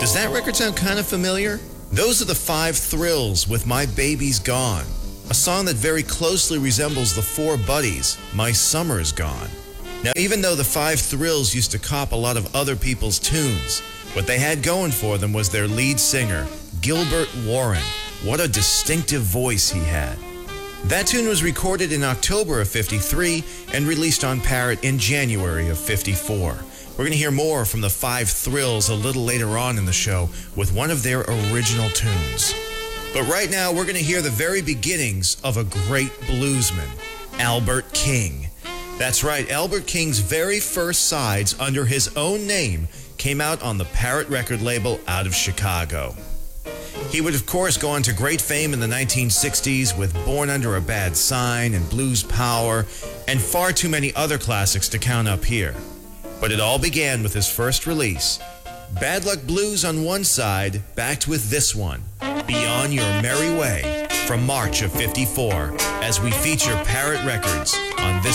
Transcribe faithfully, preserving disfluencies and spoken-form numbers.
Does that record sound kind of familiar? Those are the Five Thrills with My Baby's Gone, a song that very closely resembles the Four Buddies, My Summer's Gone. Now, even though the Five Thrills used to cop a lot of other people's tunes, what they had going for them was their lead singer, Gilbert Warren. What a distinctive voice he had. That tune was recorded in October of fifty-three and released on Parrot in January of fifty-four. We're going to hear more from the Five Thrills a little later on in the show with one of their original tunes. But right now, we're going to hear the very beginnings of a great bluesman, Albert King. That's right, Albert King's very first sides under his own name came out on the Parrot record label out of Chicago. He would, of course, go on to great fame in the nineteen sixties with Born Under a Bad Sign and Blues Power, and far too many other classics to count up here. But it all began with his first release, Bad Luck Blues on one side, backed with this one, Be On Your Merry Way, from March of fifty-four, as we feature Parrot Records on this